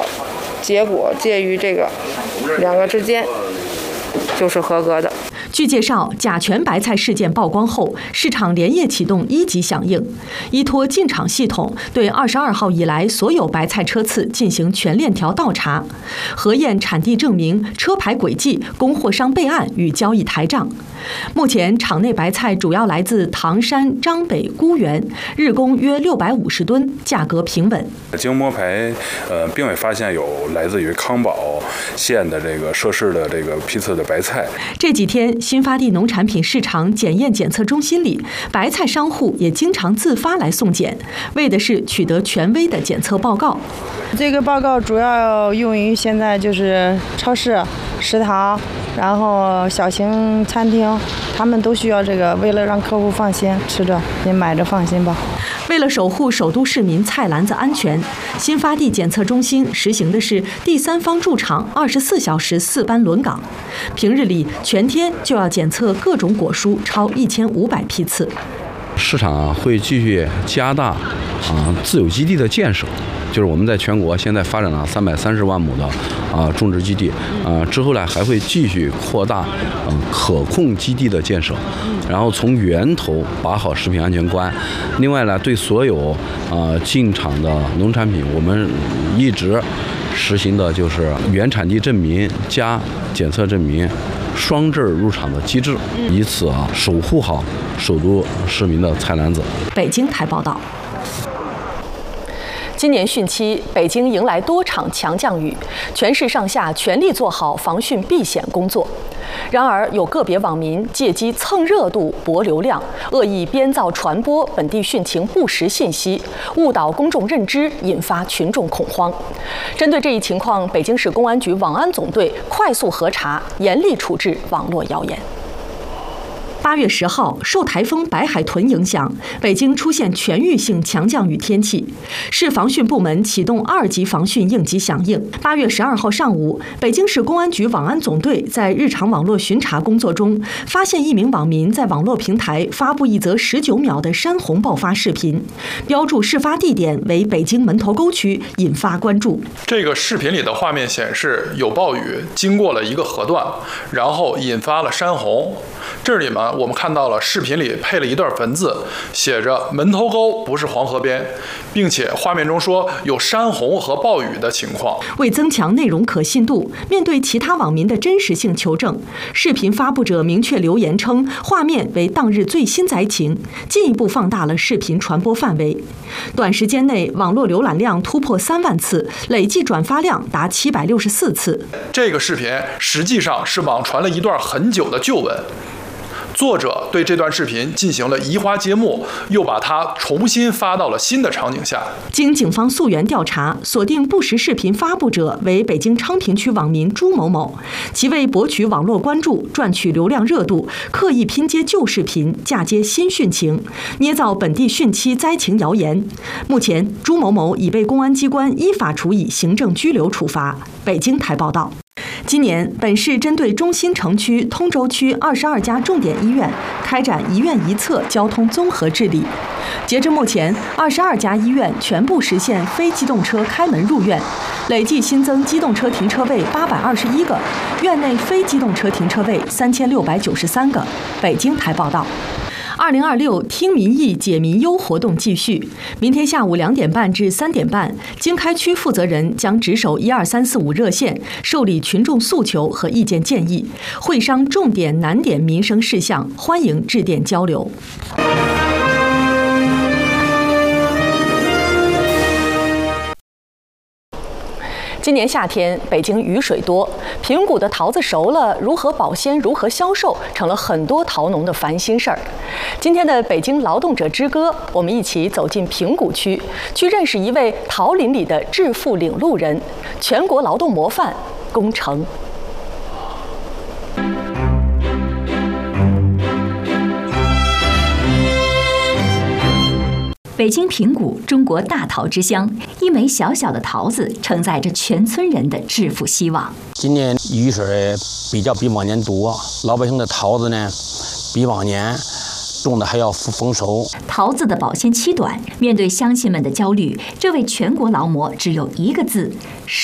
结果介于这个两个之间，就是合格的。 据介绍，甲醛白菜事件曝光后，市场连夜启动1级响应，依托进场系统，对22号以来所有白菜车次进行全链条倒查，核验产地证明、车牌轨迹、供货商备案与交易台账。目前，场内白菜主要来自唐山、张北、沽源，日供约650吨，价格平稳。 经摸排，并未发现有来自于康保县的这个涉事的这个批次的白菜。 这几天，新发地农产品市场检验检测中心里，白菜商户也经常自发来送检，为的是取得权威的检测报告。 这个报告主要用于现在就是超市、食堂，然后小型餐厅，他们都需要这个，为了让客户放心吃着，你买着放心吧。 为了守护首都市民菜篮子安全，新发地检测中心实行的是第三方驻场24小时4班轮岗，平日里全天就要检测各种果蔬超1500批次。 市场会继续加大自有基地的建设，就是我们在全国现在发展了330万亩的种植基地，之后呢还会继续扩大可控基地的建设，然后从源头把好食品安全关。另外呢，对所有进场的农产品，我们一直实行的就是原产地证明加检测证明双证入场的机制，以此守护好首都市民的菜篮子。 北京台报道。今年汛期，北京迎来多场强降雨，全市上下全力做好防汛避险工作。然而，有个别网民借机蹭热度、博流量，恶意编造传播本地汛情不实信息，误导公众认知，引发群众恐慌。针对这一情况，北京市公安局网安总队快速核查，严厉处置网络谣言。8月10号，受台风白海豚影响，北京出现全域性强降雨天气，市防汛部门启动2级防汛应急响应。8月12号上午，北京市公安局网安总队在日常网络巡查工作中，发现一名网民在网络平台发布一则19秒的山洪爆发视频，标注事发地点为北京门头沟区，引发关注。 这个视频里的画面显示，有暴雨经过了一个河段，然后引发了山洪。这里面我们看到了视频里配了一段文字，写着门头沟不是黄河边，并且画面中说有山洪和暴雨的情况。 为增强内容可信度，面对其他网民的真实性求证，视频发布者明确留言称画面为当日最新灾情，进一步放大了视频传播范围。短时间内，网络浏览量突破3万次，累计转发量达764次。 这个视频实际上是网传了一段很久的旧闻。作者对这段视频进行了移花接木，又把它重新发到了新的场景下。 经警方溯源调查，锁定不实视频发布者为北京昌平区网民朱某某，其为博取网络关注、赚取流量热度，刻意拼接旧视频，嫁接新汛情，捏造本地汛期灾情谣言。目前，朱某某已被公安机关依法处以行政拘留处罚。北京台报道。今年，本市针对中心城区、通州区22家重点医院开展一院一策交通综合治理。截至目前，22家医院全部实现非机动车开门入院，累计新增机动车停车位821个，院内非机动车停车位3693个。北京台报道。2026听民意解民忧活动继续，明天下午2点半至3点半，经开区负责人将值守12345热线，受理群众诉求和意见建议，会商重点难点民生事项，欢迎致电交流。今年夏天，北京雨水多，平谷的桃子熟了，如何保鲜、如何销售，成了很多桃农的烦心事儿。今天的北京劳动者之歌，我们一起走进平谷区，去认识一位桃林里的致富领路人——全国劳动模范龚成。 北京平谷，中国大桃之乡，一枚小小的桃子承载着全村人的致富希望。 今年雨水比往年多，老百姓的桃子呢，比往年种的还要丰收。 桃子的保鲜期短，面对乡亲们的焦虑，这位全国劳模只有一个字：